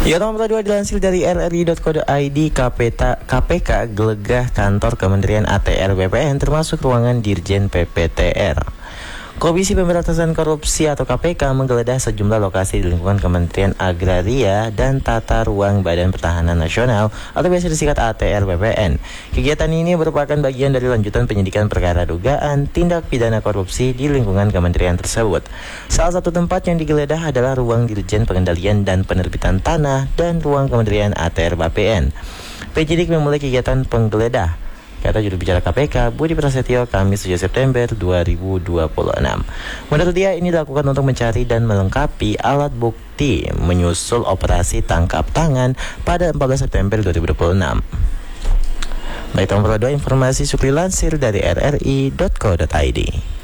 Ya, nomor 2 dilansir dari rri.co.id, KPK geledah kantor Kementerian ATR BPN termasuk ruangan Dirjen PPTR. Komisi Pemberantasan Korupsi atau KPK menggeledah sejumlah lokasi di lingkungan Kementerian Agraria dan Tata Ruang Badan Pertahanan Nasional atau biasa disingkat ATR BPN. Kegiatan ini merupakan bagian dari lanjutan penyidikan perkara dugaan tindak pidana korupsi di lingkungan kementerian tersebut. Salah satu tempat yang digeledah adalah ruang Dirjen Pengendalian dan Penerbitan Tanah dan ruang Kementerian ATR BPN. Penyidik memulai kegiatan penggeledah, kata juru bicara KPK Budi Prasetyo, Kamis 7 September 2026. Menurut dia, ini dilakukan untuk mencari dan melengkapi alat bukti menyusul operasi tangkap tangan pada 14 September 2026. Baik, nomor 2 informasi Sukri lansir dari rri.co.id.